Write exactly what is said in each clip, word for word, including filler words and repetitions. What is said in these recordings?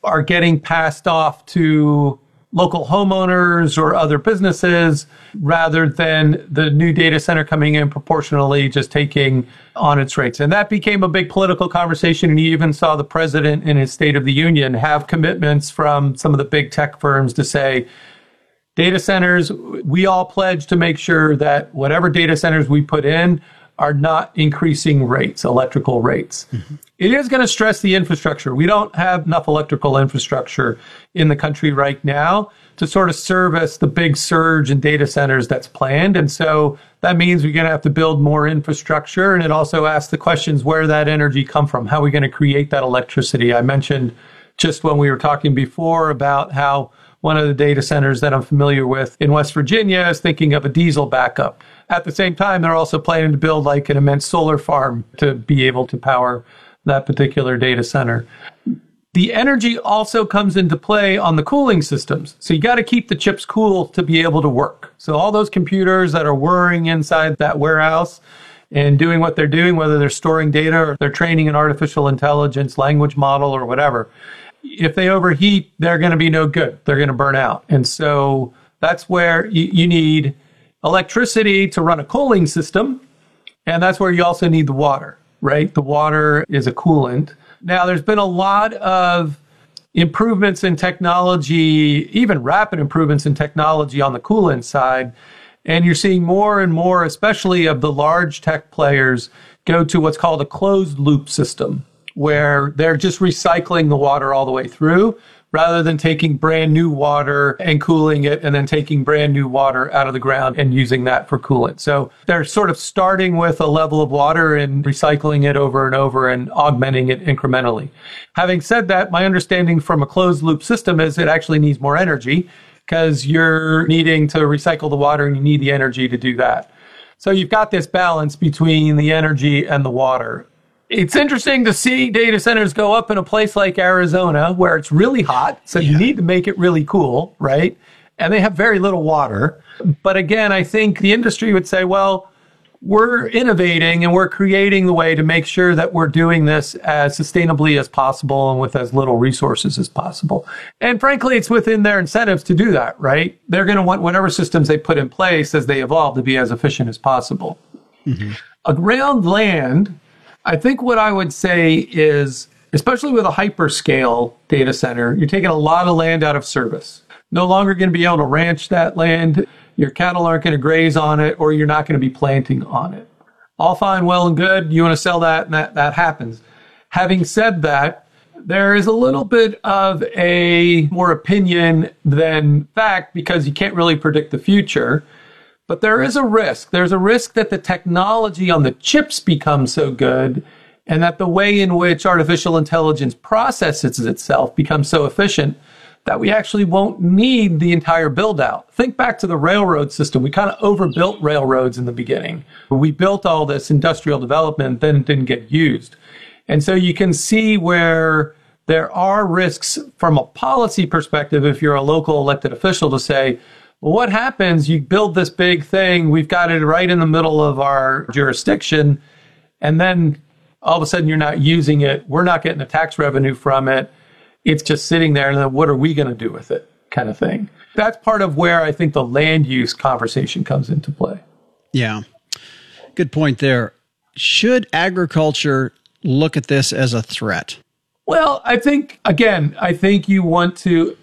are getting passed off to local homeowners or other businesses rather than the new data center coming in proportionally just taking on its rates. And that became a big political conversation. And you even saw the president in his State of the Union have commitments from some of the big tech firms to say, data centers, we all pledge to make sure that whatever data centers we put in are not increasing rates, electrical rates. Mm-hmm. It is going to stress the infrastructure. We don't have enough electrical infrastructure in the country right now to sort of service the big surge in data centers that's planned. And so that means we're going to have to build more infrastructure. And it also asks the questions, where that energy come from? How are we going to create that electricity? I mentioned just when we were talking before about how one of the data centers that I'm familiar with in West Virginia is thinking of a diesel backup. At the same time, they're also planning to build like an immense solar farm to be able to power that particular data center. The energy also comes into play on the cooling systems. So you got to keep the chips cool to be able to work. So all those computers that are whirring inside that warehouse and doing what they're doing, whether they're storing data or they're training an artificial intelligence language model or whatever, if they overheat, they're going to be no good. They're going to burn out. And so that's where you, you need electricity to run a cooling system. And that's where you also need the water, right? The water is a coolant. Now, there's been a lot of improvements in technology, even rapid improvements in technology on the coolant side. And you're seeing more and more, especially of the large tech players, go to what's called a closed loop system, where they're just recycling the water all the way through, rather than taking brand new water and cooling it and then taking brand new water out of the ground and using that for coolant. So they're sort of starting with a level of water and recycling it over and over and augmenting it incrementally. Having said that, my understanding from a closed loop system is it actually needs more energy because you're needing to recycle the water and you need the energy to do that. So you've got this balance between the energy and the water. It's interesting to see data centers go up in a place like Arizona where it's really hot. So yeah. You need to make it really cool, right? And they have very little water. But again, I think the industry would say, well, we're innovating and we're creating the way to make sure that we're doing this as sustainably as possible and with as little resources as possible. And frankly, it's within their incentives to do that, right? They're going to want whatever systems they put in place as they evolve to be as efficient as possible. Mm-hmm. Around land, I think what I would say is, especially with a hyperscale data center, you're taking a lot of land out of service. No longer going to be able to ranch that land. Your cattle aren't going to graze on it, or you're not going to be planting on it. All fine, well and good. You want to sell that, and that, that happens. Having said that, there is a little bit of a more opinion than fact because you can't really predict the future. But there is a risk. There's a risk that the technology on the chips becomes so good and that the way in which artificial intelligence processes itself becomes so efficient that we actually won't need the entire build out. Think back to the railroad system. We kind of overbuilt railroads in the beginning. We built all this industrial development, then it didn't get used. And so you can see where there are risks from a policy perspective if you're a local elected official to say, well, what happens? You build this big thing. We've got it right in the middle of our jurisdiction. And then all of a sudden you're not using it. We're not getting the tax revenue from it. It's just sitting there. And then what are we going to do with it? Kind of thing. That's part of where I think the land use conversation comes into play. Yeah. Good point there. Should agriculture look at this as a threat? Well, I think, again, I think you want to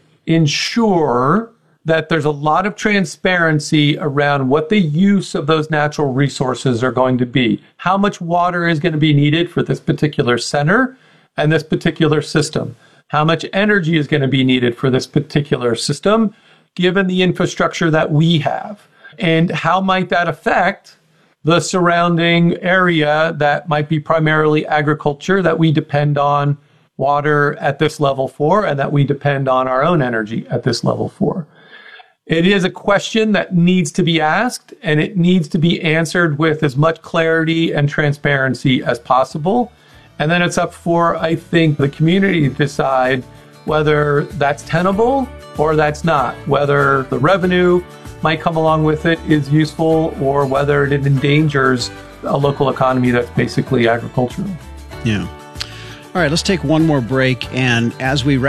ensure that there's a lot of transparency around what the use of those natural resources are going to be. How much water is going to be needed for this particular center and this particular system? How much energy is going to be needed for this particular system, given the infrastructure that we have? And how might that affect the surrounding area that might be primarily agriculture that we depend on water at this level for and that we depend on our own energy at this level for? It is a question that needs to be asked, and it needs to be answered with as much clarity and transparency as possible. And then it's up for, I think, the community to decide whether that's tenable or that's not, whether the revenue might come along with it is useful or whether it endangers a local economy that's basically agricultural. Yeah. All right, let's take one more break. And as we wrap